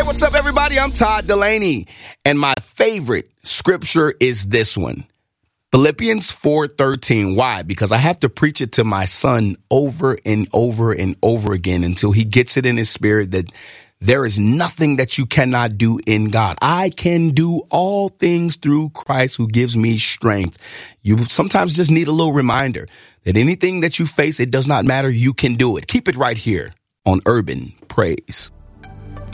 What's up, everybody? I'm Todd Delaney, and my favorite scripture is this one. Philippians 4:13. Why? Because I have to preach it to my son over and over and over again until he gets it in his spirit that there is nothing that you cannot do in God. I can do all things through Christ who gives me strength. You sometimes just need a little reminder that anything that you face, it does not matter. You can do it. Keep it right here on Urban Praise.